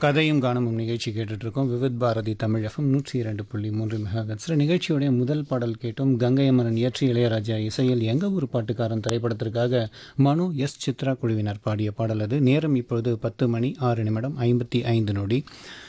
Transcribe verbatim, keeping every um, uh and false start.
கதையும் கானமும் நிகழ்ச்சி கேட்டுட்ருக்கோம். விவித் பாரதி தமிழ் எஃப்எம் நூற்றி இரண்டு புள்ளி மூன்று மெகாஹெர்ட்ஸில் நிகழ்ச்சியுடைய முதல் பாடல் கேட்டோம். கங்கை அமரன் இயற்றி இளையராஜா இசையில் எங்க ஊர் பாட்டுக்காரன் திரைப்படத்திற்காக மனு எஸ் சித்ரா குழுவினர் பாடிய பாடல் அது. நேரம் இப்பொழுது பத்து மணி ஆறு நிமிடம் ஐம்பத்தி ஐந்து நொடி.